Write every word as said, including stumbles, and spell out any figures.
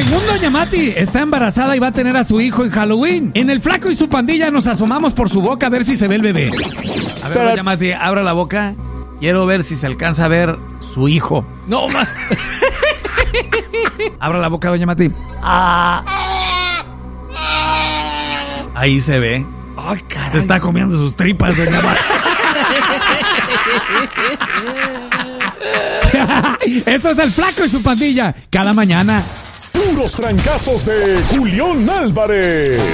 Según doña Mati, está embarazada y va a tener a su hijo en Halloween. En el Flaco y su pandilla nos asomamos por su boca a ver si se ve el bebé. A ver, Pero... doña Mati, abra la boca. Quiero ver si se alcanza a ver su hijo. No, ma... Abra la boca, doña Mati. Ah. Ahí se ve. Ay, caray. Se está comiendo sus tripas, doña Mati. Esto es el Flaco y su pandilla. Cada mañana. Puros trancazos de Julián Álvarez.